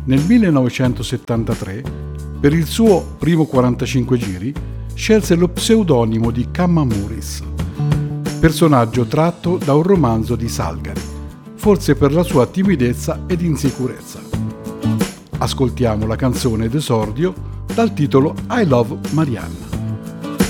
Nel 1973, per il suo primo 45 giri, scelse lo pseudonimo di Kamamuris, personaggio tratto da un romanzo di Salgari, forse per la sua timidezza ed insicurezza. Ascoltiamo la canzone d'esordio dal titolo I Love Marianne.